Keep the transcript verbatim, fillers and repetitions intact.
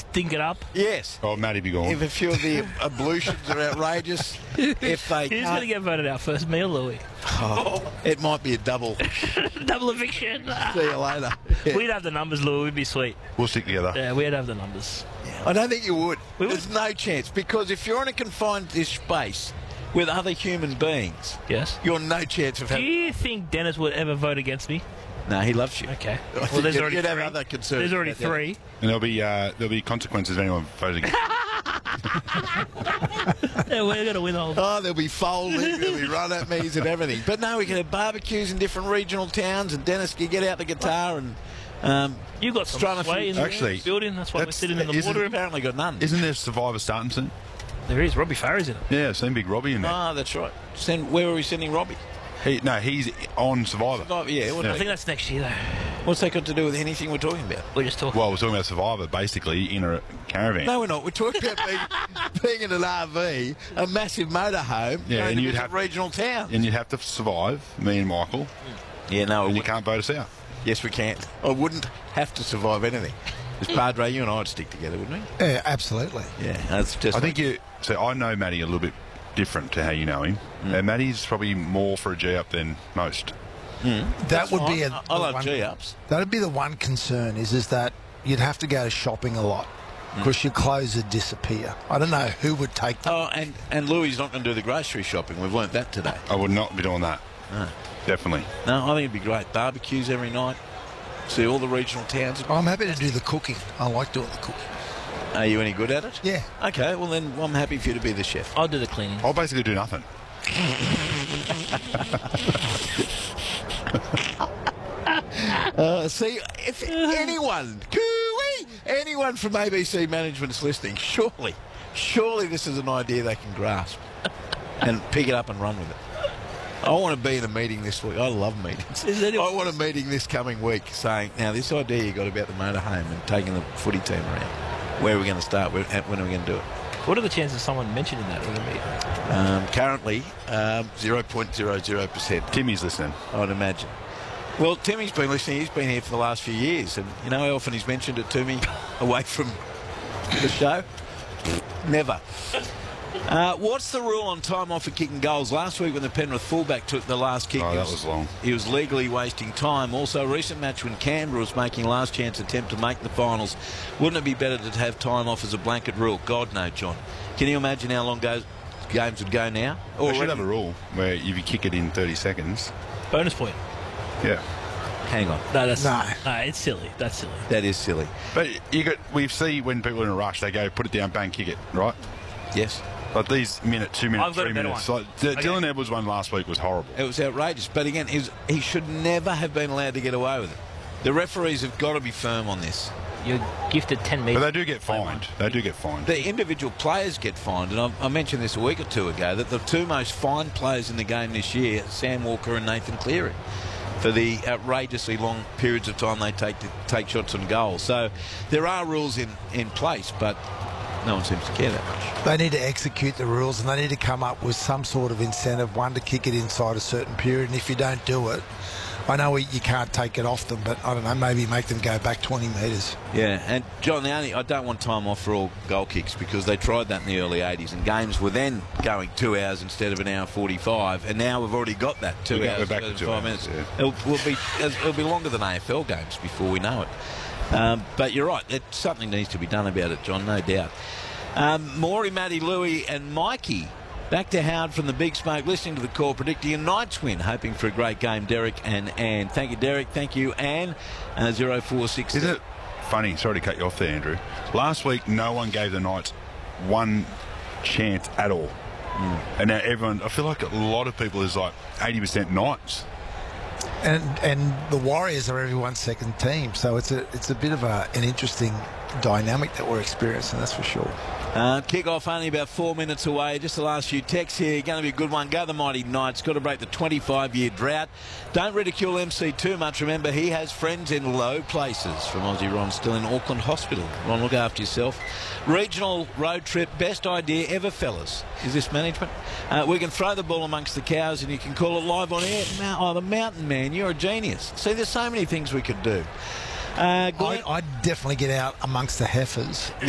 stink it up. Yes. Oh, Matty be gone. If a few of the ablutions are outrageous, if they Who's going can't, to get voted out first, me or Louis? oh, it might be a double. Double eviction. See you later. Yeah. We'd have the numbers, Louis. We'd be sweet. We'll stick together. Yeah, we'd have the numbers. I don't think you would. We would. There's no chance, because if you're in a confined space with other human beings, Yes. you're no chance of Do having... you think Dennis would ever vote against me? No, he loves you. Okay. I Well, think there's you'd- already you'd have three. other concerns. There's already about that. three. And there'll be uh, there'll be consequences if anyone votes against. Yeah, we're going to win the whole. Oh, there'll be folding, there'll be run-at-me's and everything. But no, we can have barbecues in different regional towns, and Dennis can get out the guitar and... Um, You got some Strung a sway few- in the Actually, building. That's why we're that's- sitting in the isn't- water room. apparently got none. Isn't there Survivor starting soon? There is. Robbie Farah's in it. Yeah, I've seen Big Robbie in there. Ah, that's right. Send, where are we sending Robbie? He, no, he's on Survivor. Oh, yeah, what I think that's next year, though. what's that got to do with anything we're talking about? We're just talking. Well, we're talking about Survivor, basically, in a caravan. No, we're not. We're talking about being, being in an R V, a massive motorhome, Yeah, going and to you'd visit have- regional town. And you'd have to survive, me and Michael, Yeah, no, and we, you can't vote us out. yes, we can. I wouldn't have to survive anything. As Padre, you and I would stick together, wouldn't we? Yeah, absolutely. Yeah, that's just. I think you... So I know Matty a little bit different to how you know him. And Matty's probably more for a G up than most. That would be a. I, I the love one- G ups. That'd be the one concern is is that you'd have to go shopping a lot because your clothes would disappear. I don't know who would take them. Oh, and and Louis not going to do the grocery shopping. We've learnt that today. I would not be doing that. Definitely. No, I think it'd be great. Barbecues every night. See all the regional towns. I'm happy to do the cooking. I like doing the cooking. Are you any good at it? Yeah. Okay, well then I'm happy for you to be the chef. I'll do the cleaning. I'll basically do nothing. Uh, see, if anyone, cooey, anyone from A B C Management's listening, surely, surely this is an idea they can grasp and pick it up and run with it. I want to be in a meeting this week. I love meetings. Is anyone- I want a meeting this coming week saying, now this idea you got about the motorhome and taking the footy team around. Where are we going to start? Where, when are we going to do it? What are the chances of someone mentioning that in the meeting? Um, currently, um, zero point zero zero percent. Timmy's listening. I'd imagine. Well, Timmy's been listening. He's been here for the last few years, and you know how often he's mentioned it to me away from the show? Never. Uh, what's the rule on time off for kicking goals? Last week when the Penrith fullback took the last kick, Oh, he that was long. He was legally wasting time. Also, a recent match when Canberra was making last chance attempt to make the finals. Wouldn't it be better to have time off as a blanket rule? God, no, John. Can you imagine how long goes, games would go now? We should Already- have a rule where if you kick it in thirty seconds, Bonus point. yeah. Hang on. No, that's No. no, it's silly. That's silly. That is silly. But you got we see when people are in a rush, they go put it down, bang, kick it, right? Yes. Like these minute, two minutes, I've got a three better minutes. one. Like the, Okay. Dylan Edwards one last week was horrible. It was outrageous. But again, he, was, he should never have been allowed to get away with it. The referees have got to be firm on this. You're gifted ten But metres. they do get fined. They do get fined. The individual players get fined, and I, I mentioned this a week or two ago, that the two most fined players in the game this year, Sam Walker and Nathan Cleary, for the outrageously long periods of time they take to take shots on goal. So there are rules in, in place, but no one seems to care that much. They need to execute the rules and they need to come up with some sort of incentive, one to kick it inside a certain period, and if you don't do it, I know we, you can't take it off them, but I don't know, maybe make them go back twenty metres. Yeah, and John, the only I don't want time off for all goal kicks because they tried that in the early eighties, and games were then going two hours instead of an hour forty-five, and now we've already got that two We're hours, back to two five hours, minutes. yeah. It'll, will be it'll be longer than A F L games before we know it. Um, but you're right, it, something needs to be done about it, John, no doubt. Um, Maury, Matty, Louie, and Mikey. Back to Howard from the Big Smoke, listening to the call, predicting a Knights win, hoping for a great game. Derek and Anne. Thank you, Derek. Thank you, Anne. Uh, zero four six. Is it funny? Sorry to cut you off there, Andrew. Last week, no one gave the Knights one chance at all. Mm. And now everyone, I feel like a lot of people is like eighty percent Knights. And and the Warriors are everyone's second team, so it's a it's a bit of a, an interesting dynamic that we're experiencing, that's for sure. Uh, kick-off only about four minutes away. Just the last few texts here. Going to be a good one. Go the Mighty Knights. Got to break the twenty-five year drought. Don't ridicule M C too much. Remember, he has friends in low places. From Aussie Ron, still in Auckland Hospital. Ron, look after yourself. Regional road trip. Best idea ever, fellas. Is this management? Uh, we can throw the ball amongst the cows and you can call it live on air. Mount, oh, the Mountain Man. You're a genius. See, there's so many things we could do. Uh, Glenn- I, I'd definitely get out amongst the heifers